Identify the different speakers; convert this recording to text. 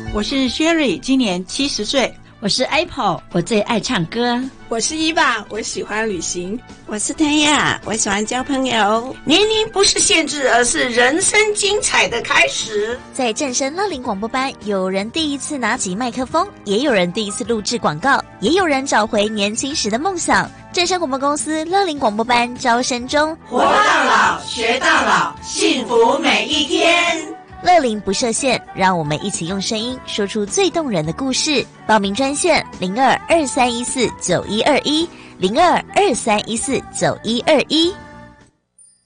Speaker 1: 我是 Sherry， 今年70岁。
Speaker 2: 我是 Apple， 我最爱唱歌。
Speaker 3: 我是伊爸，我喜欢旅行。
Speaker 4: 我是天亚，我喜欢交朋友。
Speaker 5: 年龄不是限制，而是人生精彩的开始。
Speaker 6: 在正声乐龄广播班，有人第一次拿起麦克风，也有人第一次录制广告，也有人找回年轻时的梦想。正声广播公司乐龄广播班招生中，
Speaker 5: 活到老，学到老，幸福每一天。
Speaker 6: 乐龄不设限，让我们一起用声音说出最动人的故事。报名专线0223149121，0223149121。